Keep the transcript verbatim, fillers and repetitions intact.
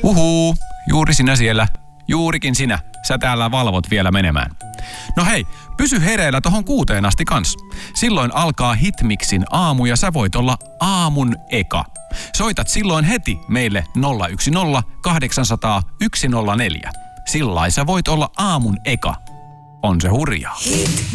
Huhuu, juuri sinä siellä. Juurikin sinä. Sä täällä valvot vielä menemään. No hei, pysy hereillä tohon kuuteen asti kans. Silloin alkaa Hitmixin aamu ja sä voit olla aamun eka. Soitat silloin heti meille nolla yksi nolla kahdeksan nolla nolla yksi nolla neljä. Sillai sä voit olla aamun eka. On se hurjaa.